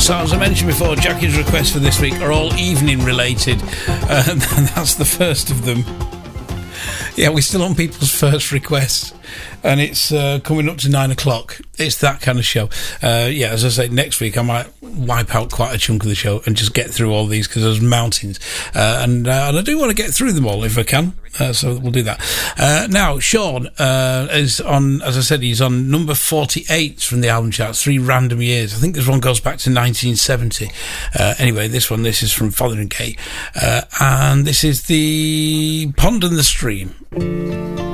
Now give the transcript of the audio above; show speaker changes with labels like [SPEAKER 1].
[SPEAKER 1] So as I mentioned before, Jackie's requests for this week are all evening related, and that's the first of them. Yeah, we're still on people's first requests, and it's coming up to 9 o'clock. It's that kind of show. Yeah, as I say, next week I might wipe out quite a chunk of the show and just get through all these, because there's mountains, and I do want to get through them all if I can, so we'll do that. Now, Sean is on, as I said, he's on number 48 from the album charts, 3 random years. I think this one goes back to 1970. Anyway, this is from Fotheringay, and this is The Pond and the Stream.